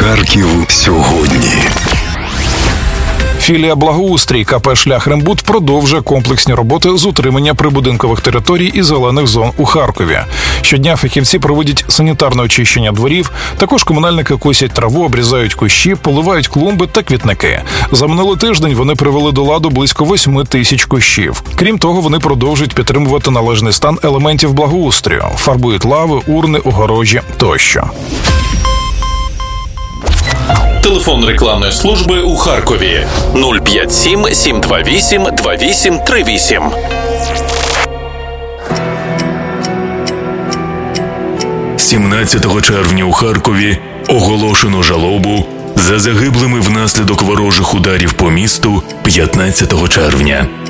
Харків сьогодні. Філія «Благоустрій» КП «Шлях-Рембуд» продовжує комплексні роботи з утримання прибудинкових територій і зелених зон у Харкові. Щодня фахівці проводять санітарне очищення дворів, також комунальники косять траву, обрізають кущі, поливають клумби та квітники. За минулий тиждень вони привели до ладу близько 8 тисяч кущів. Крім того, вони продовжують підтримувати належний стан елементів благоустрою, фарбують лави, урни, огорожі тощо. Телефон рекламної служби у Харкові 057 728 2838. 17 червня у Харкові оголошено жалобу за загиблими внаслідок ворожих ударів по місту 15 червня.